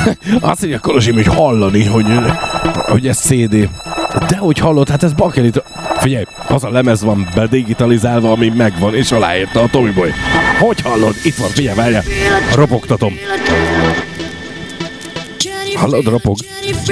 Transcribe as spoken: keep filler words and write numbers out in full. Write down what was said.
Azt mondja Kolozsim, hogy hallani, hogy, hogy ez cé dé. De hogy hallod, hát ez bakelit. Figyelj, az a lemez van bedigitalizálva, ami megvan, és aláírta a Tomiboy. Hogy hallod? Itt van, figyelj, várjál. Ropogtatom. Hallod, ropog?